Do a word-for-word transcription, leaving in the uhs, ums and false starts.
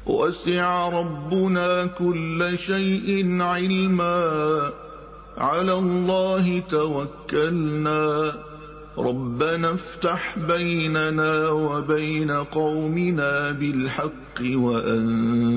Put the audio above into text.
وسع ربنا كل شيء علما على الله توكلنا ربنا افتح بيننا وبين قومنا بالحق وأنت